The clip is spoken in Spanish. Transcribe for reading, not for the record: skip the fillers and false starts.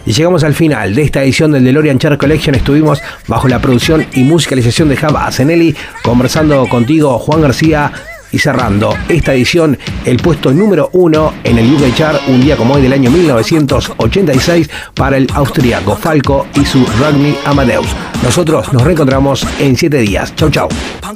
Y llegamos al final de esta edición del DeLorean Chart Collection. Estuvimos bajo la producción y musicalización de Java Asenelli, conversando contigo, Juan García, y cerrando esta edición, el puesto número 1 en el UK Chart, un día como hoy del año 1986, para el austríaco Falco y su Ragni Amadeus. Nosotros nos reencontramos en 7 días. Chau, chau.